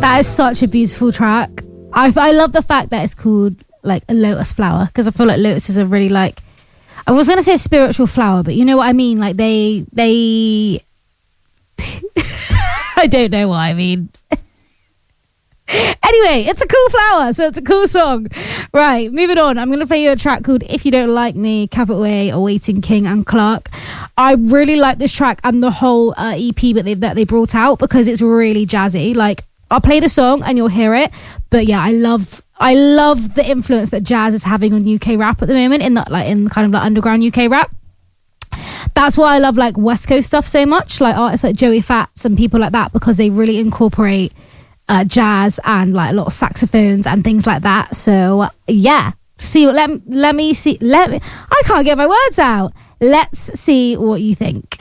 That is such a beautiful track. I love the fact that it's called like a lotus flower, because I feel like lotuses are really like, I was gonna say spiritual flower, but you know what I mean, like they I don't know what I mean. Anyway, it's a cool flower, so it's a cool song. Right, moving on. I'm going to play you a track called If You Don't Like Me, Capital A, Awaiting King and Clark. I really like this track and the whole EP that they brought out, because it's really jazzy. Like, I'll play the song and you'll hear it. But yeah, I love the influence that jazz is having on UK rap at the moment, in kind of like underground UK rap. That's why I love like West Coast stuff so much, like artists like Joey Fats and people like that, because they really incorporate jazz and like a lot of saxophones and things like that. So yeah, I can't get my words out. Let's see what you think.